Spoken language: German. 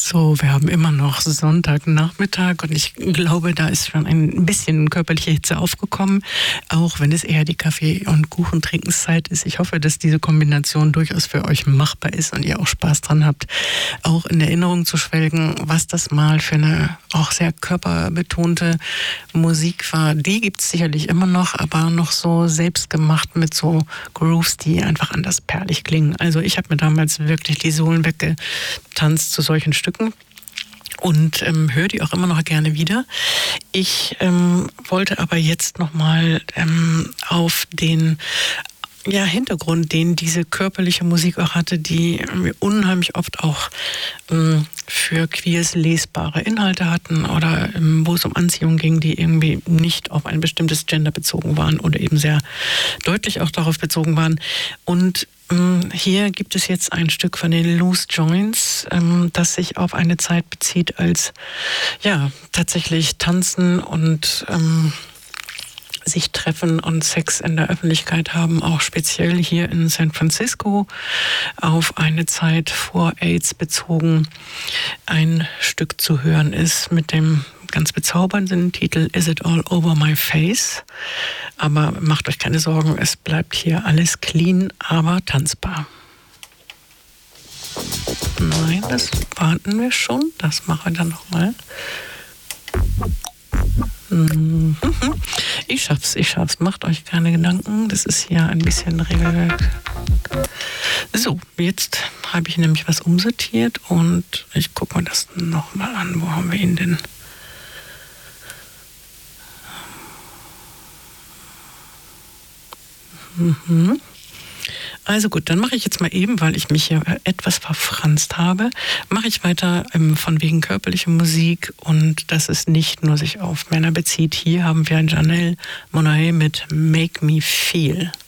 So, wir haben immer noch Sonntagnachmittag und ich glaube, da ist schon ein bisschen körperliche Hitze aufgekommen, auch wenn es eher die Kaffee- und Kuchentrinkenszeit ist. Ich hoffe, dass diese Kombination durchaus für euch machbar ist und ihr auch Spaß dran habt, auch in Erinnerung zu schwelgen, was das mal für eine auch sehr körperbetonte Musik war. Die gibt es sicherlich immer noch, aber noch so selbstgemacht mit so Grooves, die einfach anders perlig klingen. Also ich habe mir damals wirklich die Sohlen weggetanzt zu solchen Stücken und höre die auch immer noch gerne wieder. Ich wollte aber jetzt nochmal auf den Hintergrund, den diese körperliche Musik auch hatte, die unheimlich oft auch für Queers lesbare Inhalte hatten oder wo es um Anziehung ging, die irgendwie nicht auf ein bestimmtes Gender bezogen waren oder eben sehr deutlich auch darauf bezogen waren. Und hier gibt es jetzt ein Stück von den Loose Joints, das sich auf eine Zeit bezieht, als tatsächlich Tanzen und sich treffen und Sex in der Öffentlichkeit haben, auch speziell hier in San Francisco auf eine Zeit vor AIDS bezogen, ein Stück zu hören ist mit dem ganz bezaubernden Titel Is It All Over My Face? Aber macht euch keine Sorgen, es bleibt hier alles clean, aber tanzbar. Nein, das warten wir schon, das machen wir dann nochmal. Ich schaff's. Macht euch keine Gedanken. Das ist hier ein bisschen Regelwerk. So, jetzt habe ich nämlich was umsortiert und ich gucke mir das nochmal an. Wo haben wir ihn denn? Also gut, dann mache ich jetzt mal eben, weil ich mich hier etwas verfranst habe, mache ich weiter von wegen körperlicher Musik und dass es nicht nur sich auf Männer bezieht. Hier haben wir Janelle Monáe mit Make Me Feel.